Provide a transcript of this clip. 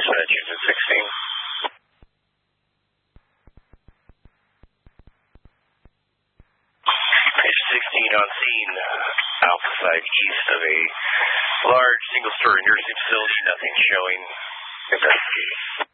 Massachusetts 16. Page 16 on scene, Alpha 5 east of a large single-story nursing facility, nothing showing. Investigate.